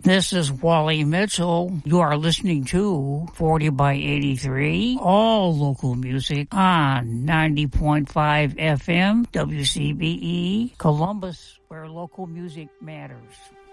This is Wally Mitchell. You are listening to 40 by 83, all local music on 90.5 FM, WCBE, Columbus, where local music matters.